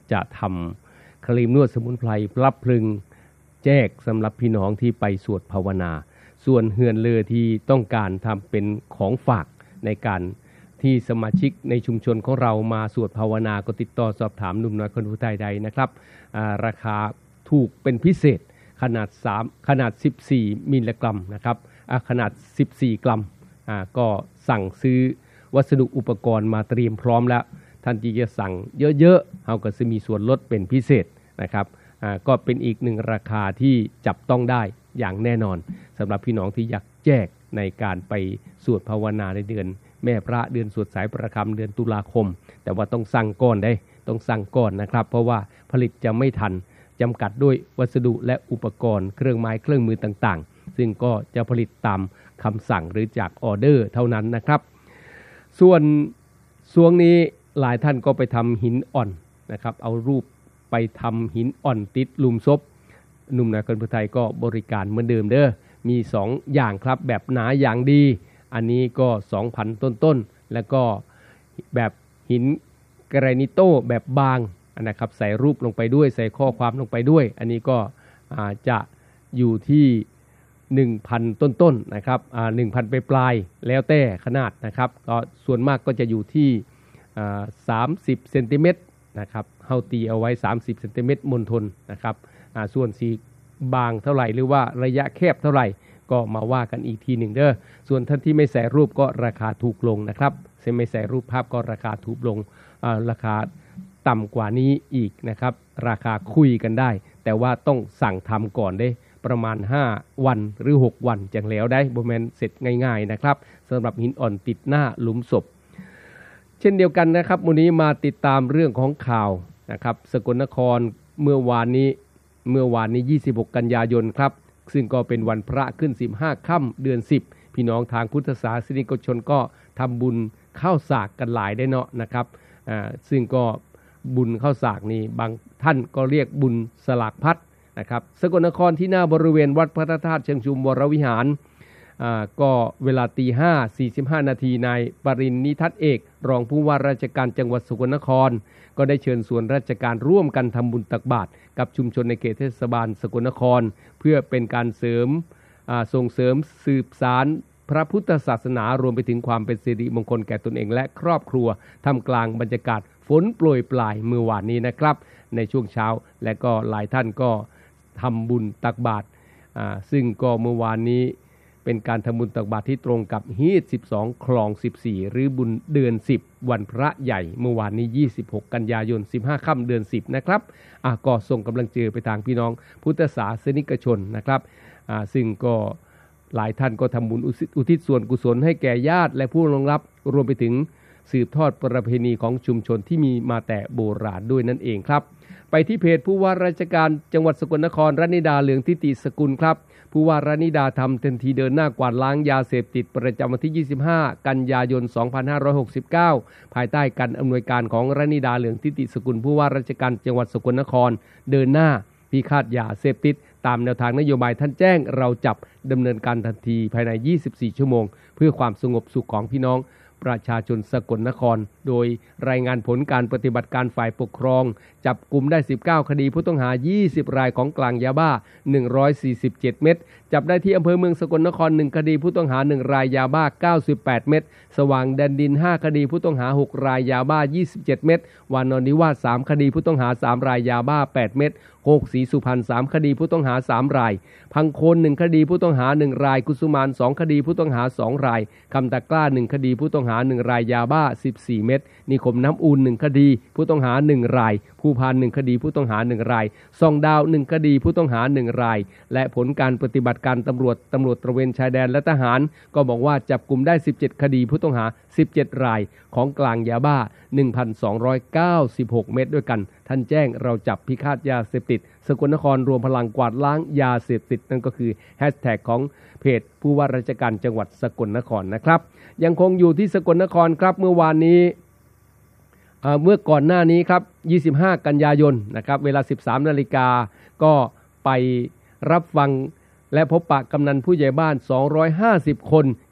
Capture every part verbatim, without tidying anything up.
จะทำครีมนวดสมุนไพรรับพลึงแจกสำหรับพี่น้องที่ไปสวดภาวนาส่วนเฮือนเลอที่ต้องการทำเป็นของฝากในการที่สมาชิกในชุมชนของเรามาสวดภาวนาก็ติดต่อสอบถามหนุ่มน้อยคนผู้ไทยใดนะครับราคาถูกเป็นพิเศษขนาด3ขนาดสิบสี่มิลลิกรัมนะครับขนาดสิบสี่กรัมก็สั่งซื้อวัสดุอุปกรณ์มาเตรียมพร้อมแล้วท่านที่จะสั่งเยอะๆเราก็จะมีส่วนลดเป็นพิเศษนะครับก็เป็นอีกหนึ่งราคาที่จับต้องได้อย่างแน่นอนสำหรับพี่น้องที่อยากแจกในการไปสวดภาวนาในเดือนแม่พระเดือนสวดสายประคำเดือนตุลาคมแต่ว่าต้องสั่งก่อนได้ต้องสั่งก่อนนะครับเพราะว่าผลิตจะไม่ทันจำกัดด้วยวัสดุและอุปกรณ์เครื่องไม้เครื่องมือต่างๆซึ่งก็จะผลิตตามคำสั่งหรือจากออเดอร์เท่านั้นนะครับส่วนช่วงนี้หลายท่านก็ไปทำหินอ่อนนะครับเอารูปไปทำหินอ่อนติดลุมศพหนุ่มนาคนพุทธไทยก็บริการเหมือนเดิมเด้อมีสองอย่างครับแบบหนาอย่างดีอันนี้ก็ สองพัน ต้นๆแล้วก็แบบหินแกรนิโตแบบบางนะครับใส่รูปลงไปด้วยใส่ข้อความลงไปด้วยอันนี้ก็จะอยู่ที่ หนึ่งพัน ต้นๆนะครับอ่า หนึ่งพัน ไปปลายแล้วแต่ขนาดนะครับก็ส่วนมากก็จะอยู่ที่สามสิบเซนติเมตรนะครับเฮาตีเอาไว้สามสิบเซนติเมตรมณฑลนะครับส่วนสีบางเท่าไหร่หรือว่าระยะแคบเท่าไหร่ก็มาว่ากันอีกทีหนึ่งเด้อส่วนท่านที่ไม่ใส่รูปก็ราคาถูกลงนะครับซึ่งไม่ใส่รูปภาพก็ราคาถูกลงราคาต่ำกว่านี้อีกนะครับราคาคุยกันได้แต่ว่าต้องสั่งทำก่อนได้ประมาณห้าวันหรือหกวันจังแล้วได้บ่แม่นเสร็จง่ายๆนะครับสำหรับหินอ่อนติดหน้าหลุมศพเช่นเดียวกันนะครับวันนี้มาติดตามเรื่องของข่าวนะครับสกลนครเมื่อวานนี้เมื่อวานนี้ยี่สิบหกกันยายนครับซึ่งก็เป็นวันพระขึ้นสิบห้าค่ำเดือนสิบพี่น้องทางพุทธศาสนิกชนก็ทำบุญข้าวสากกันหลายได้เนาะนะครับอ่าซึ่งก็บุญข้าวสากนี่บางท่านก็เรียกบุญสลากพัดนะครับสกลนครที่หน้าบริเวณวัดพระธาตุเชิงชุมวรวิหารอ่าก็เวลาตีห้าสี่สิบห้านาทีนายปรินนิทัศน์เอกรองผู้ว่าราชการจังหวัดสกลนครก็ได้เชิญส่วนราชการร่วมกันทำบุญตักบาตรกับชุมชนในเขตเทศบาลสกลนครเพื่อเป็นการเสริมส่งเสริมสืบสานพระพุทธศาสนารวมไปถึงความเป็นสิริมงคลแก่ตนเองและครอบครัวท่ามกลางบรรยากาศฝนโปรยปลายเมื่อวานนี้นะครับในช่วงเช้าและก็หลายท่านก็ทำบุญตักบาตรซึ่งก็เมื่อวานนี้เป็นการทำบุญตักบาตรที่ตรงกับฮีทสิบสองคลองสิบสี่หรือบุญเดือนสิบวันพระใหญ่เมื่อวานนี้ยี่สิบหกกันยายนสิบห้าค่ำเดือนสิบนะครับอ่ะก็ส่งกำลังใจไปทางพี่น้องพุทธศาสนิกชนนะครับอ่าซึ่งก็หลายท่านก็ทำบุญอุทิศส่วนกุศลให้แก่ญาติและผู้ล่วงลับรวมไปถึงสืบทอดประเพณีของชุมชนที่มีมาแต่โบราณด้วยนั่นเองครับไปที่เพจผู้ว่าราชการจังหวัดสกลนครรณิดาเหลืองทิติสกุลครับผู้ว่ารณิดาทำทันทีเดินหน้ากวาดล้างยาเสพติดประจำวันที่ยี่สิบห้ากันยายนสองพันห้าร้อยหกสิบเก้าภายใต้การอำนวยการของรณิดาเหลืองทิติสกุลผู้ว่าราชการจังหวัดสกลนครเดินหน้าพิฆาตยาเสพติดตามแนวทางนโยบายท่านแจ้งเราจับดำเนินการทันทีภายในยี่สิบสี่ชั่วโมงเพื่อความสงบสุขของพี่น้องประชาชนสกลนครโดยรายงานผลการปฏิบัติการฝ่ายปกครองจับกุมได้สิบเก้าคดีผู้ต้องหายี่สิบรายของกลางยาบ้าหนึ่งร้อยสี่สิบเจ็ดเม็ดจับได้ที่อำเภอเมืองสกลนครหนึ่งคดีผู้ต้องหาหนึ่งรายยาบ้าเก้าสิบแปดเม็ดสว่างแดนดินห้าคดีผู้ต้องหาหกรายยาบ้ายี่สิบเจ็ดเม็ดวานอนนิวาสสามคดีผู้ต้องหาสามรายยาบ้าแปดเม็ดโคกศรีสุพรรณสามคดีผู้ต้องหาสามรายพังโคนหนึ่งคดีผู้ต้องหาหนึ่งรายกุสุมานสองคดีผู้ต้องหาสองรายคำตะกร้าหนึ่งคดีผู้ต้องหาหนึ่งรายยาบ้าสิบสี่เม็ดนิคมน้ำอูนหนึ่งคดีผู้ต้องหาหนึ่งรายภูพานหนึ่งคดีผู้ต้องหาหนึ่งรายส่องดาวหนึ่งคดีผู้ต้องหาหนึ่งรายและผลการปฏิบัติการตำรวจตำรวจตระเวนชายแดนและทหารก็บอกว่าจับกุมได้สิบเจ็ดคดีผู้ต้องหาสิบเจ็ดรายของกลางยาบ้า หนึ่งพันสองร้อยเก้าสิบหก เม็ดด้วยกันท่านแจ้งเราจับพิฆาตยาเสพติดสกลนครรวมพลังกวาดล้างยาเสพติดนั่นก็คือแฮชแท็กของเพจผู้ว่าราชการจังหวัดสกลนครนะครับยังคงอยู่ที่สกลนครครับเมื่อวานนี้เมื่อก่อนหน้านี้ครับยี่สิบห้ากันยายนนะครับเวลา สิบสามนาฬิกาก็ไปรับฟังและพบปะกำนันผู้ใหญ่บ้านสองร้อยห้าสิบคน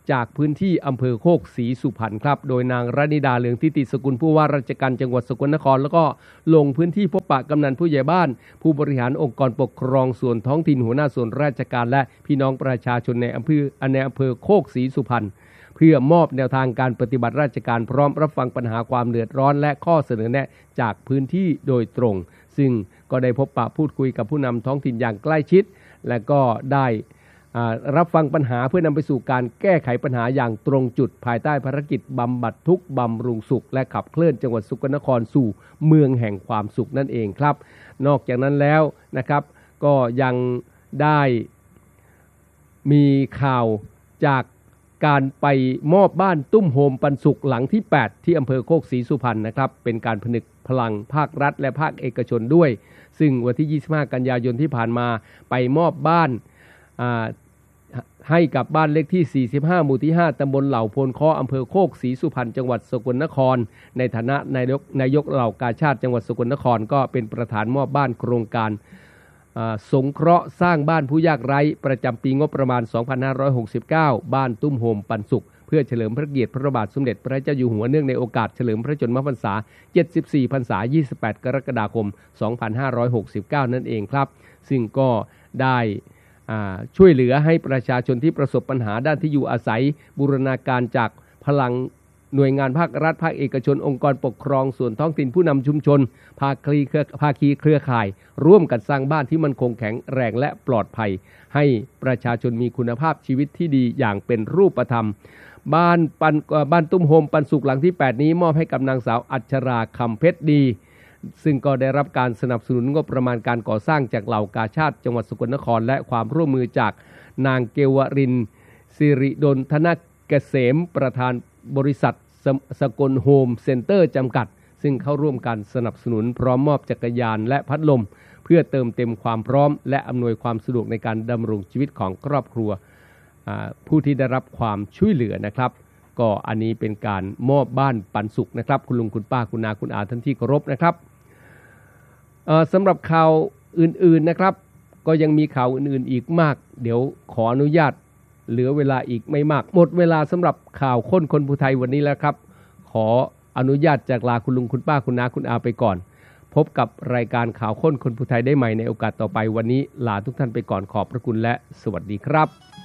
จากพื้นที่อำเภอโคกศรีสุพรรณครับโดยนางรณิดาเลืองทิติสกุลผู้ว่าราชการจังหวัดสกลนครแล้วก็ลงพื้นที่พบปะกำนันผู้ใหญ่บ้านผู้บริหารองค์กรปกครองส่วนท้องถิ่นหัวหน้าส่วนราชการและพี่น้องประชาชนในอำเภอในอำเภอโคกศรีสุพรรณเพื่อมอบแนวทางการปฏิบัติราชการพร้อมรับฟังปัญหาความเดือดร้อนและข้อเสนอแนะจากพื้นที่โดยตรงซึ่งก็ได้พบปะพูดคุยกับผู้นำท้องถิ่นอย่างใกล้ชิดและก็ได้รับฟังปัญหาเพื่อนำไปสู่การแก้ไขปัญหาอย่างตรงจุดภายใต้ภารกิจบำบัดทุกข์บำรุงสุขและขับเคลื่อนจังหวัดสกลนครสู่เมืองแห่งความสุขนั่นเองครับนอกจากนั้นแล้วนะครับก็ยังได้มีข่าวจากการไปมอบบ้านตุ้มโฮมปันสุขหลังที่แปดที่อำเภอโคกศรีสุพรรณนะครับเป็นการผนึกพลังภาครัฐและภาคเอกชนด้วยซึ่งวันที่ยี่สิบห้ากันยายนที่ผ่านมาไปมอบบ้านให้กับบ้านเลขที่สี่สิบห้าหมู่ที่ห้าตำบลเหล่าโพนเคาะอำเภอโคกศรีสุพรรณจังหวัดสกลนครในฐานะนายกนายกเหล่ากาชาติจังหวัดสกลนครก็เป็นประธานมอบบ้านโครงการสงเคราะห์สร้างบ้านผู้ยากไร้ประจำปีงบประมาณสองพันห้าร้อยหกสิบเก้าบ้านตุ้มโฮมปันสุขเพื่อเฉลิมพระเกียรติพระบาทสมเด็จพระเจ้าอยู่หัวเนื่องในโอกาสเฉลิมพระชนมพรรษาเจ็ดสิบสี่พรรษายี่สิบแปดกรกฎาคมสองพันห้าร้อยหกสิบเก้านั่นเองครับซึ่งก็ได้ช่วยเหลือให้ประชาชนที่ประสบปัญหาด้านที่อยู่อาศัยบูรณาการจากพลังหน่วยงานภาครัฐภาคเอกชนองค์กรปกครองส่วนท้องถิ่นผู้นำชุมชนภาคีเครือภาคีเครือข่ายร่วมกันสร้างบ้านที่มั่นคงแข็งแรงและปลอดภัยให้ประชาชนมีคุณภาพชีวิตที่ดีอย่างเป็นรูปธรรมบ้านปันบ้านตุ้มโฮมปันสุขหลังที่แปดนี้มอบให้กับนางสาวอัชราคำเพชรดีซึ่งก็ได้รับการสนับสนุนงบประมาณการก่อสร้างจากเหล่ากาชาติจังหวัดสกลนครและความร่วมมือจากนางเกวรินสิริดลธนเกษมประธานบริษัทสกลโฮมเซ็นเตอร์จำกัดซึ่งเข้าร่วมการสนับสนุนพร้อมมอบจักรยานและพัดลมเพื่อเติมเต็มความพร้อมและอำนวยความสะดวกในการดำรงชีวิตของครอบครัวผู้ที่ได้รับความช่วยเหลือนะครับก็อันนี้เป็นการมอบบ้านปันสุขนะครับคุณลุงคุณป้าคุณนาคุณอาท่านที่เคารพนะครับสำหรับข่าวอื่นๆนะครับก็ยังมีข่าวอื่นๆอีกมากเดี๋ยวขออนุญาตเหลือเวลาอีกไม่มากหมดเวลาสำหรับข่าวค้นคนภูไทยวันนี้แล้วครับขออนุญาตจากลาคุณลุงคุณป้าคุณนาคุณอาไปก่อนพบกับรายการข่าวค้นคนภูไทยได้ใหม่ในโอกาสต่อไปวันนี้ลาทุกท่านไปก่อนขอบพระคุณและสวัสดีครับ